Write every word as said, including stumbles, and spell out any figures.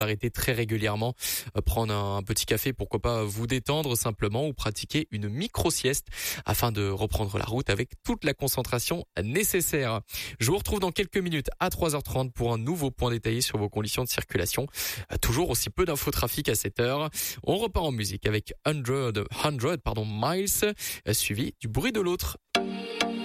arrêter très régulièrement, euh, prendre un, un petit café, pourquoi pas vous détendre simplement ou pratiquer une micro-sieste afin de reprendre la route avec toute la concentration nécessaire. Je vous retrouve dans quelques minutes à trois heures trente pour un nouveau point détaillé sur vos conditions de circulation. Euh, toujours aussi peu d'infotrafic à cette heure. On repart en musique avec cent, cent pardon, Miles, euh, suivi du bruit de l'autre.